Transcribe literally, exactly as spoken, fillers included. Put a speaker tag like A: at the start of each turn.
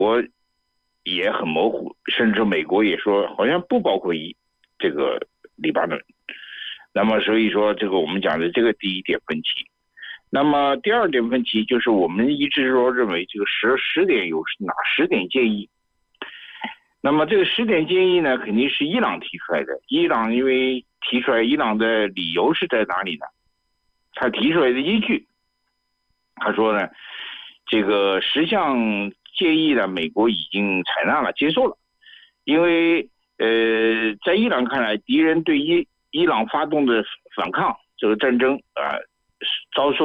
A: 国也很模糊，甚至美国也说好像不包括一这个黎巴嫩。那么所以说，这个我们讲的这个第一点分歧。那么第二点分歧就是我们一直说认为这个十十点有哪十点建议。那么这个十点建议呢，肯定是伊朗提出来的。伊朗因为提出来，伊朗的理由是在哪里呢？他提出来的依据，他说呢，这个十项建议呢，美国已经采纳了，接受了。因为呃，在伊朗看来，敌人对伊伊朗发动的反抗这个战争啊、呃，遭受